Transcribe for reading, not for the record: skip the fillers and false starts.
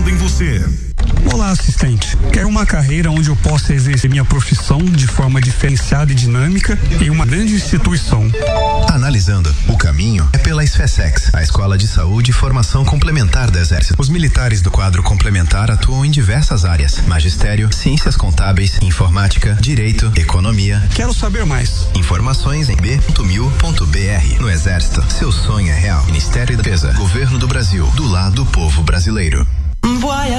pensando em você. Olá, assistente. Quero uma carreira onde eu possa exercer minha profissão de forma diferenciada e dinâmica em uma grande instituição. Analisando, o caminho é pela SFSEX, a Escola de Saúde e Formação Complementar do Exército. Os militares do quadro complementar atuam em diversas áreas: magistério, ciências contábeis, informática, direito, economia. Quero saber mais. Informações em b.mil.br. No Exército, seu sonho é real. Ministério da Defesa, Governo do Brasil, do lado do povo brasileiro. Voyage.